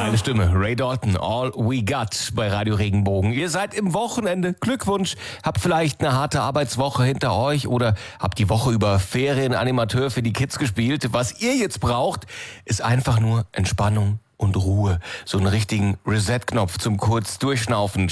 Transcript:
Geile Stimme. Ray Dalton, All We Got bei Radio Regenbogen. Ihr seid im Wochenende. Glückwunsch. Habt vielleicht eine harte Arbeitswoche hinter euch oder habt die Woche über Ferienanimateur für die Kids gespielt. Was ihr jetzt braucht, ist einfach nur Entspannung und Ruhe. So einen richtigen Reset-Knopf zum kurz Durchschnaufen.